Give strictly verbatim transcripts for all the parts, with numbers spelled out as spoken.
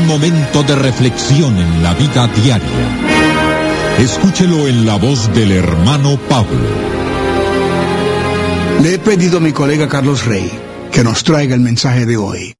momento de reflexión en la vida diaria. Escúchelo en la voz del hermano Pablo. Le he pedido a mi colega Carlos Rey que nos traiga el mensaje de hoy.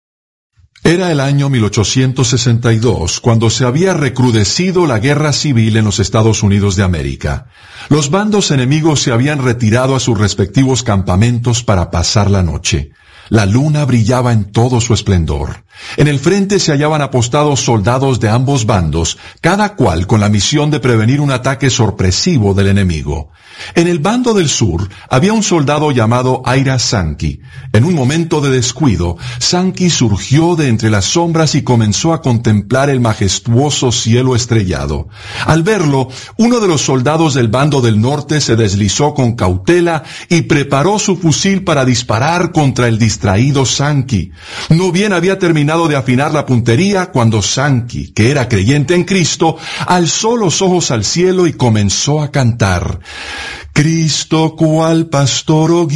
Era el año mil ochocientos sesenta y dos, cuando se había recrudecido la guerra civil en los Estados Unidos de América. Los bandos enemigos se habían retirado a sus respectivos campamentos para pasar la noche. La luna brillaba en todo su esplendor. En el frente se hallaban apostados soldados de ambos bandos, cada cual con la misión de prevenir un ataque sorpresivo del enemigo. En el bando del sur había un soldado llamado Ira Sankey. En un momento de descuido, Sankey surgió de entre las sombras y comenzó a contemplar el majestuoso cielo estrellado. Al verlo, uno de los soldados del bando del norte se deslizó con cautela y preparó su fusil para disparar contra el distraído Sankey. No bien había terminado de afinar la puntería cuando Sankey, que era creyente en Cristo, alzó los ojos al cielo y comenzó a cantar: Cristo cual pastor o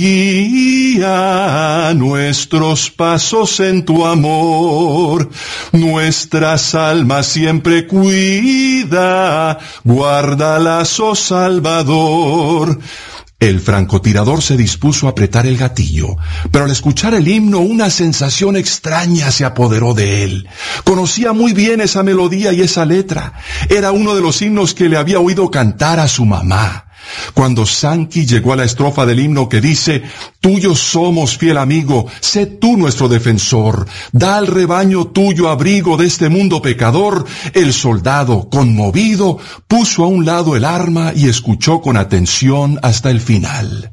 guía nuestros pasos en tu amor, nuestras almas siempre cuida, guárdalas, oh Salvador. El francotirador se dispuso a apretar el gatillo, pero al escuchar el himno una sensación extraña se apoderó de él. Conocía muy bien esa melodía y esa letra. Era uno de los himnos que le había oído cantar a su mamá. Cuando Sankey llegó a la estrofa del himno que dice: tuyo somos, fiel amigo, sé tú nuestro defensor, da al rebaño tuyo abrigo de este mundo pecador, el soldado, conmovido, puso a un lado el arma y escuchó con atención hasta el final.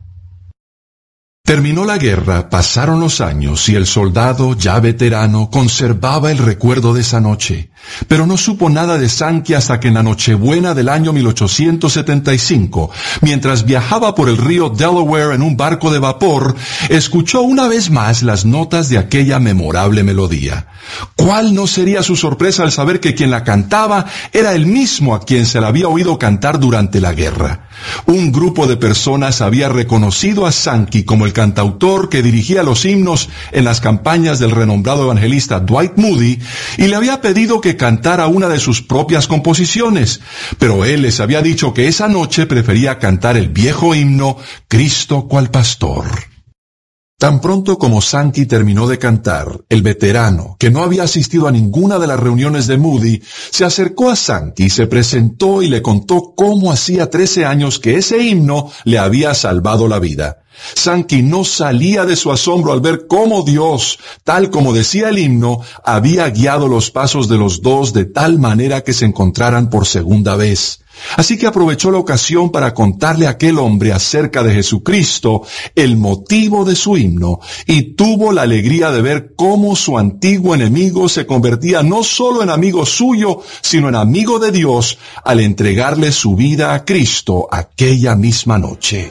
Terminó la guerra, pasaron los años y el soldado, ya veterano, conservaba el recuerdo de esa noche. Pero no supo nada de Sankey hasta que en la Nochebuena del año mil ochocientos setenta y cinco, mientras viajaba por el río Delaware en un barco de vapor, escuchó una vez más las notas de aquella memorable melodía. ¿Cuál no sería su sorpresa al saber que quien la cantaba era el mismo a quien se la había oído cantar durante la guerra? Un grupo de personas había reconocido a Sankey como el cantautor que dirigía los himnos en las campañas del renombrado evangelista Dwight Moody y le había pedido que cantara una de sus propias composiciones, pero él les había dicho que esa noche prefería cantar el viejo himno Cristo cual pastor. Tan pronto como Sankey terminó de cantar, el veterano, que no había asistido a ninguna de las reuniones de Moody, se acercó a Sankey, se presentó y le contó cómo hacía trece años que ese himno le había salvado la vida. Sankey no salía de su asombro al ver cómo Dios, tal como decía el himno, había guiado los pasos de los dos de tal manera que se encontraran por segunda vez. Así que aprovechó la ocasión para contarle a aquel hombre acerca de Jesucristo, el motivo de su himno, y tuvo la alegría de ver cómo su antiguo enemigo se convertía no solo en amigo suyo, sino en amigo de Dios, al entregarle su vida a Cristo aquella misma noche.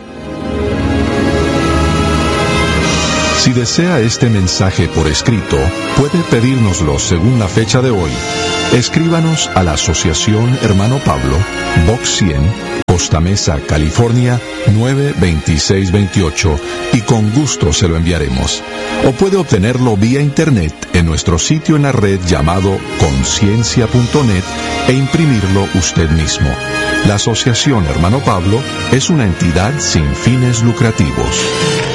Si desea este mensaje por escrito, puede pedírnoslo según la fecha de hoy. Escríbanos a la Asociación Hermano Pablo, Box cien, Costa Mesa, California, nueve veintiséis veintiocho, y con gusto se lo enviaremos. O puede obtenerlo vía internet en nuestro sitio en la red llamado conciencia punto net e imprimirlo usted mismo. La Asociación Hermano Pablo es una entidad sin fines lucrativos.